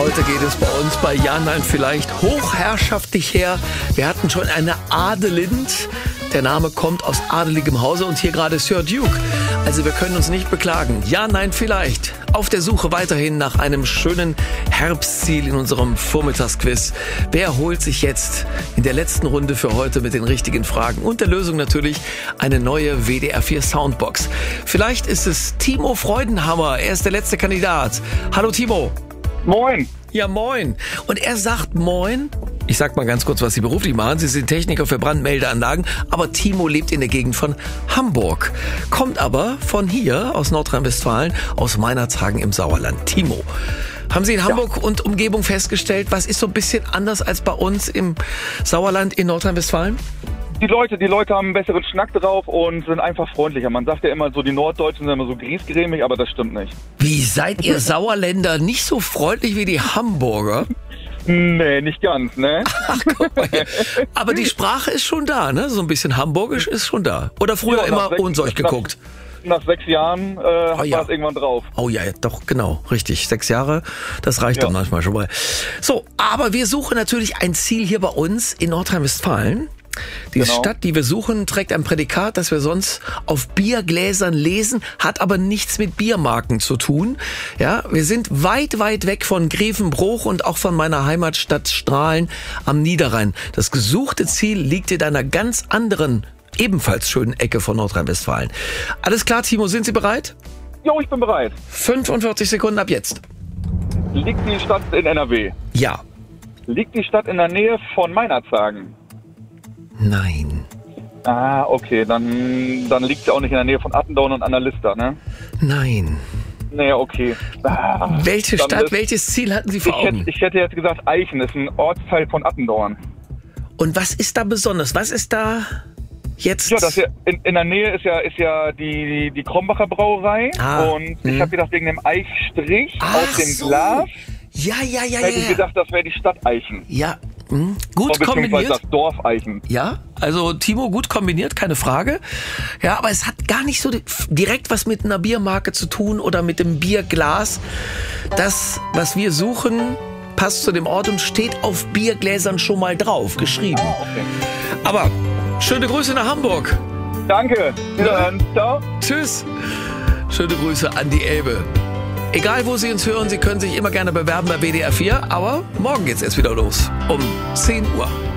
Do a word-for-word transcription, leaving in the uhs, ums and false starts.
Heute geht es bei uns bei Ja, Nein, Vielleicht hochherrschaftlich her. Wir hatten schon eine Adelind. Der Name kommt aus adeligem Hause und hier gerade Sir Duke. Also wir können uns nicht beklagen. Ja, nein, vielleicht. Auf der Suche weiterhin nach einem schönen Herbstziel in unserem Vormittagsquiz. Wer holt sich jetzt in der letzten Runde für heute mit den richtigen Fragen und der Lösung natürlich eine neue W D R vier Soundbox? Vielleicht ist es Timo Freudenhammer. Er ist der letzte Kandidat. Hallo Timo. Moin. Ja, moin. Und er sagt moin. Ich sag mal ganz kurz, was Sie beruflich machen. Sie sind Techniker für Brandmeldeanlagen, aber Timo lebt in der Gegend von Hamburg. Kommt aber von hier, aus Nordrhein-Westfalen, aus Meinerzhagen im Sauerland. Timo, haben Sie in Hamburg ja. und Umgebung festgestellt, was ist so ein bisschen anders als bei uns im Sauerland in Nordrhein-Westfalen? Die Leute, die Leute haben einen besseren Schnack drauf und sind einfach freundlicher. Man sagt ja immer so, die Norddeutschen sind immer so griesgrämig, aber das stimmt nicht. Wie seid ihr Sauerländer nicht so freundlich wie die Hamburger? Nee, nicht ganz, ne? Ach, guck mal hier. Aber die Sprache ist schon da, ne? So ein bisschen hamburgisch ist schon da. Oder früher ja, immer ohne euch geguckt? Nach, nach sechs Jahren äh, oh, war ja. es irgendwann drauf. Oh ja, doch, genau, richtig. Sechs Jahre, das reicht ja. dann manchmal schon mal. So, aber wir suchen natürlich ein Ziel hier bei uns in Nordrhein-Westfalen. Die genau. Stadt, die wir suchen, trägt ein Prädikat, das wir sonst auf Biergläsern lesen, hat aber nichts mit Biermarken zu tun. Ja, wir sind weit, weit weg von Grevenbruch und auch von meiner Heimatstadt Strahlen am Niederrhein. Das gesuchte Ziel liegt in einer ganz anderen, ebenfalls schönen Ecke von Nordrhein-Westfalen. Alles klar, Timo, sind Sie bereit? Jo, ich bin bereit. fünfundvierzig Sekunden ab jetzt. Liegt die Stadt in N R W? Ja. Liegt die Stadt in der Nähe von Meinerzhagen? Nein. Ah, okay, dann, dann liegt sie auch nicht in der Nähe von Attendorn und Annalista, ne? Nein. Naja, okay. Ah, Welche Stadt, ist, welches Ziel hatten Sie vor ich Augen? Hätte, ich hätte jetzt gesagt, Eichen ist ein Ortsteil von Attendorn. Und was ist da besonders? Was ist da jetzt? Ja, das hier in, in der Nähe ist ja, ist ja die, die Krombacher Brauerei. Ah, und mh. ich habe gedacht, wegen dem Eichstrich Ach aus dem so. Glas. Ja, ja, ja, hätte ja. ich gedacht, das wäre die Stadt Eichen. Ja, mh. gut Oder kombiniert. das Dorf Eichen. Ja, also Timo, gut kombiniert, keine Frage. Ja, aber es hat gar nicht so direkt was mit einer Biermarke zu tun oder mit dem Bierglas. Das, was wir suchen, passt zu dem Ort und steht auf Biergläsern schon mal drauf, geschrieben. Okay. Aber schöne Grüße nach Hamburg. Danke. Wiederhören. Ciao. Tschüss. Schöne Grüße an die Elbe. Egal, wo Sie uns hören, Sie können sich immer gerne bewerben bei W D R vier. Aber morgen geht's erst wieder los. Um zehn Uhr.